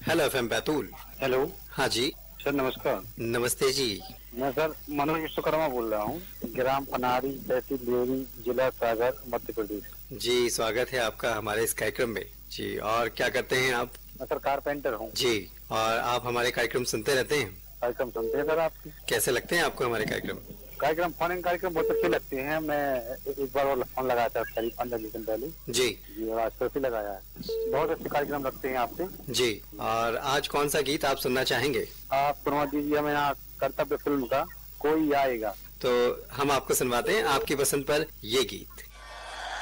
Hello FM Betul. Hello हाँ जी। Sir, नमस्कार। नमस्ते जी। मैं सर मनोज विश्वकर्मा बोल रहा हूँ, ग्राम पनारी, तहसील देवरी, जिला सागर, मध्य प्रदेश। जी, स्वागत है आपका हमारे इस कार्यक्रम में। जी, और क्या करते हैं आप? मैं सर कारपेंटर हूँ। जी, और आप हमारे कार्यक्रम सुनते रहते हैं? कार्यक्रम सुनते हैं सर आपकी। कैसे लगते हैं आपको हमारे कार्यक्रम? कार्यक्रम बहुत अच्छे लगते हैं। मैं एक बार और फोन लगाया था करीब 15 दिन पहले जी। जी, और आज फिर लगाया है। बहुत अच्छे कार्यक्रम रखते हैं आपसे। जी, और आज कौन सा गीत आप सुनना चाहेंगे? आप सुनवा दीजिए हमें यहाँ कर्तव्य फिल्म का कोई आएगा। तो हम आपको सुनवाते हैं आपकी पसंद पर ये गीत।